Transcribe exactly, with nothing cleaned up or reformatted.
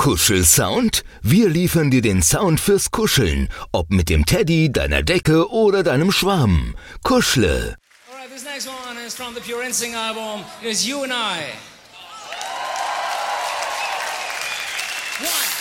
Kuschelsound? Wir liefern dir den Sound fürs Kuscheln. Ob mit dem Teddy, deiner Decke oder deinem Schwamm. Kuschle. Alright, this next one is from the Pure Instinct album. It is You and I. One.